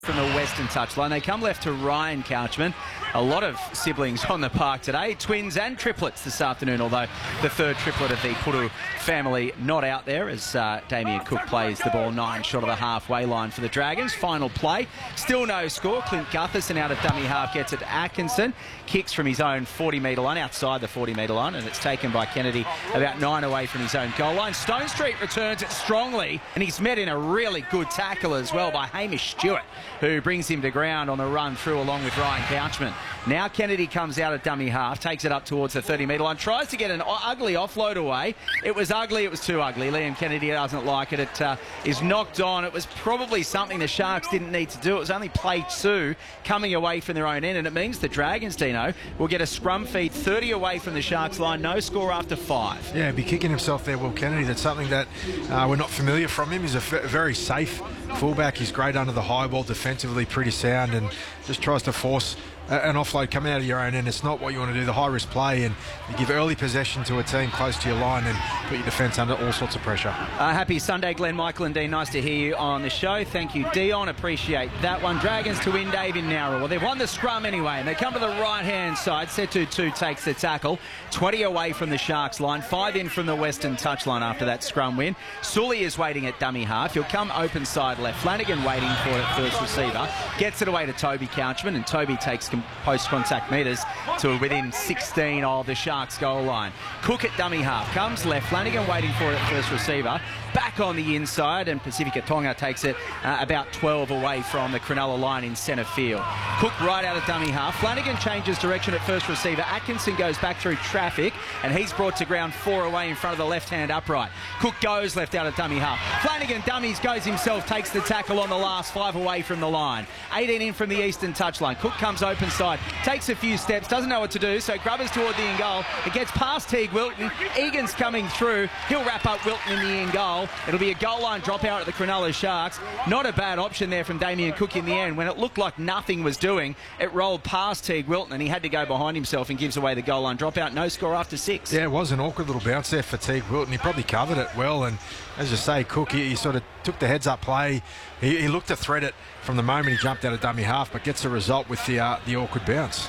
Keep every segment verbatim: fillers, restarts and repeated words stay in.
From the western touchline. They come left to Ryan Couchman. A lot of siblings on the park today. Twins and triplets this afternoon, although the third triplet of the Puru family not out there as uh, Damien Cook plays the ball nine short of the halfway line for the Dragons. Final play. Still no score. Clint Gutherson out of dummy half gets it to Atkinson. Kicks from his own forty metre line, outside the forty metre line, and it's taken by Kennedy about nine away from his own goal line. Stone Street returns it strongly, and he's met in a really good tackle as well by Hamish Stewart, who brings him to ground on the run through along with Ryan Couchman. Now Kennedy comes out at dummy half, takes it up towards the thirty metre line, tries to get an ugly offload away. It was ugly, it was too ugly. Liam Kennedy doesn't like it. It uh, is knocked on. It was probably something the Sharks didn't need to do. It was only play two coming away from their own end, and it means the Dragons, Dino, will get a scrum feed thirty away from the Sharks line. No score after five. Yeah, he'd be kicking himself there, Will Kennedy. That's something that uh, we're not familiar from him. He's a very safe fullback. He's great under the high ball, defensively pretty sound, and just tries to force an offload coming out of your own end. It's not what you want to do, the high-risk play, and you give early possession to a team close to your line and put your defence under all sorts of pressure. Uh, happy Sunday, Glenn, Michael and Dean. Nice to hear you on the show. Thank you, Dion. Appreciate that one. Dragons to win, Dave, in Nowra. Well, they've won the scrum anyway, and they come to the right-hand side. Setu two takes the tackle. twenty away from the Sharks line. Five in from the western touchline after that scrum win. Sully is waiting at dummy half. He'll come open side left. Flanagan waiting for it at first receiver. Gets it away to Toby Couchman, and Toby takes post-contact metres to within sixteen of the Sharks goal line. Cook at dummy half. Comes left. Flanagan waiting for it at first receiver. Back on the inside, and Pacifica Tonga takes it uh, about twelve away from the Cronulla line in centre field. Cook right out of dummy half. Flanagan changes direction at first receiver. Atkinson goes back through traffic, and he's brought to ground four away in front of the left-hand upright. Cook goes left out of dummy half. Flanagan dummies, goes himself, takes the tackle on the last five away from the line. eighteen in from the eastern touchline. Cook comes open side, takes a few steps, doesn't know what to do, so grubbers toward the in goal. It gets past Teague Wilton. Egan's coming through. He'll wrap up Wilton in the in goal. It'll be a goal line dropout at the Cronulla Sharks. Not a bad option there from Damien Cook in the end. When it looked like nothing was doing, it rolled past Teague Wilton, and he had to go behind himself and gives away the goal line dropout. No score after six. Yeah, it was an awkward little bounce there for Teague Wilton. He probably covered it well, and as you say, Cook, he, he sort of took the heads-up play. He, he looked to thread it from the moment he jumped out of dummy half, but gets the result with the, uh, the awkward bounce.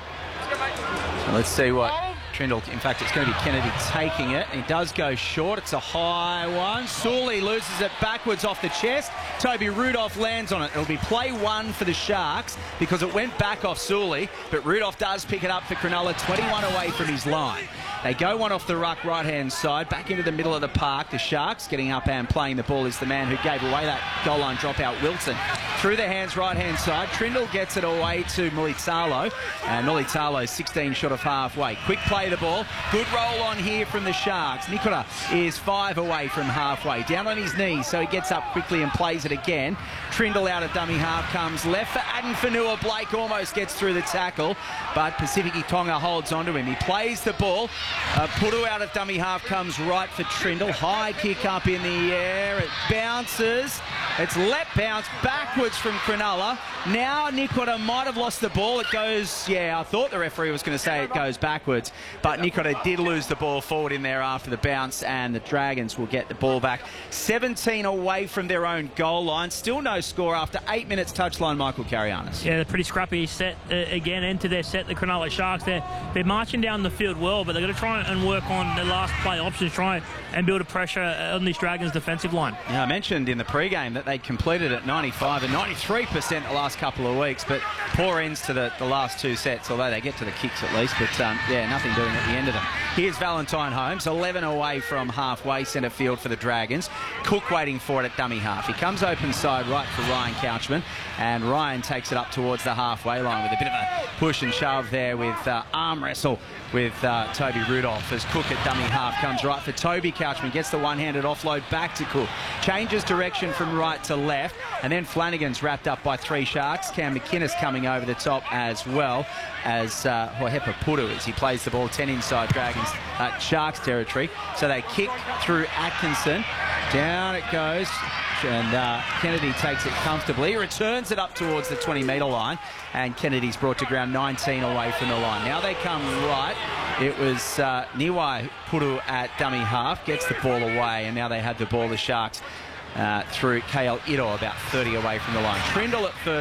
So let's see what Trindle, in fact, it's going to be Kennedy taking it. He does go short. It's a high one. Sully loses it backwards off the chest. Toby Rudolph lands on it. It'll be play one for the Sharks because it went back off Sully, but Rudolph does pick it up for Cronulla, twenty-one away from his line. They go one off the ruck right-hand side, back into the middle of the park. The Sharks getting up and playing the ball is the man who gave away that goal line dropout, Wilson. Through the hands right-hand side. Trindle gets it away to Mulitalo, and Mulitalo sixteen short of halfway. Quick play the ball. Good roll on here from the Sharks. Nicola is five away from halfway. Down on his knees, so he gets up quickly and plays it again. Trindle out of dummy half, comes left for Addin Fanua. Blake almost gets through the tackle, but Pacifica Tonga holds onto him. He plays the ball. Uh, Puru out of dummy half comes right for Trindle. High kick up in the air. It bounces. It's let bounce backwards from Cronulla. Now Nicola might have lost the ball. It goes, yeah, I thought the referee was going to say it goes backwards, but Nicola did lose the ball forward in there after the bounce, and the Dragons will get the ball back. seventeen away from their own goal line. Still no score after eight minutes touchline, Michael Carianis. Yeah, they're pretty scrappy set uh, again into their set, the Cronulla Sharks. They're, they're marching down the field well, but they're going to try and work on the last play options, try and build a pressure on this Dragons defensive line. Yeah, I mentioned in the pre-game that they completed at ninety-five and ninety-three percent the last couple of weeks, but poor ends to the, the last two sets, although they get to the kicks at least, but um, yeah, nothing doing at the end of them. Here's Valentine Holmes, eleven away from halfway centre field for the Dragons. Cook waiting for it at dummy half. He comes open side right for Ryan Couchman, and Ryan takes it up towards the halfway line with a bit of a push and shove there with uh, arm wrestle with uh, Toby Rudolph as Cook at dummy half comes right for Toby Couchman, gets the one-handed offload back to Cook, changes direction from right to left, and then Flanagan's wrapped up by three Sharks. Cam McInnes coming over the top as well as uh, Hohepa Puru as he plays the ball ten inside Dragons uh, Sharks territory. So they kick through Atkinson, down it goes, and uh, Kennedy takes it comfortably. He returns it up towards the twenty metre line, and Kennedy's brought to ground nineteen away from the line. Now they come right. It was uh, Niwai Puru at dummy half, gets the ball away, and now they have the ball, the Sharks, uh, through K L Ito about thirty away from the line. Trindle at first.